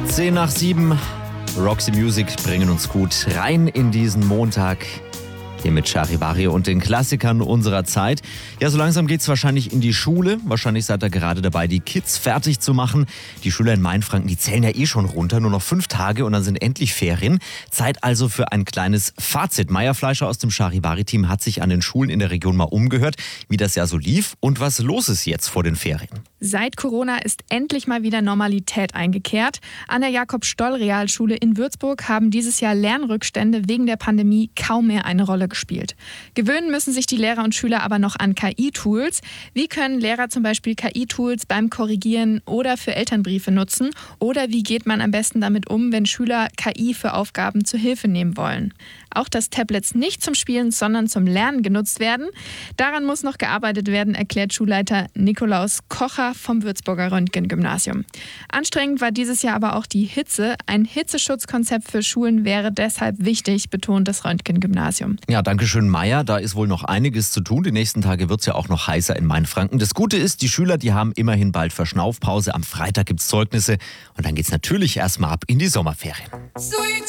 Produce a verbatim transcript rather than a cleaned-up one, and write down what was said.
Zehn nach sieben. Roxy Music bringen uns gut rein in diesen Montag. Hier mit Charivari und den Klassikern unserer Zeit. Ja, so langsam geht's wahrscheinlich in die Schule. Wahrscheinlich seid ihr gerade dabei, die Kids fertig zu machen. Die Schüler in Mainfranken, die zählen ja eh schon runter. Nur noch fünf Tage und dann sind endlich Ferien. Zeit also für ein kleines Fazit. Maya Fleischer aus dem Charivari-Team hat sich an den Schulen in der Region mal umgehört, wie das Jahr so lief und was los ist jetzt vor den Ferien. Seit Corona ist endlich mal wieder Normalität eingekehrt. An der Jakob-Stoll-Realschule in Würzburg haben dieses Jahr Lernrückstände wegen der Pandemie kaum mehr eine Rolle gespielt. Gewöhnen müssen sich die Lehrer und Schüler aber noch an K I-Tools. Wie können Lehrer zum Beispiel K I-Tools beim Korrigieren oder für Elternbriefe nutzen? Oder wie geht man am besten damit um, wenn Schüler K I für Aufgaben zur Hilfe nehmen wollen? Auch dass Tablets nicht zum Spielen, sondern zum Lernen genutzt werden. Daran muss noch gearbeitet werden, erklärt Schulleiter Nikolaus Kocher vom Würzburger Röntgen-Gymnasium. Anstrengend war dieses Jahr aber auch die Hitze. Ein Hitzeschutzkonzept für Schulen wäre deshalb wichtig, betont das Röntgen-Gymnasium. Ja, danke schön, Maya. Da ist wohl noch einiges zu tun. Die nächsten Tage wird es ja auch noch heißer in Mainfranken. Das Gute ist, die Schüler, die haben immerhin bald Verschnaufpause. Am Freitag gibt es Zeugnisse und dann geht es natürlich erstmal ab in die Sommerferien. Sweet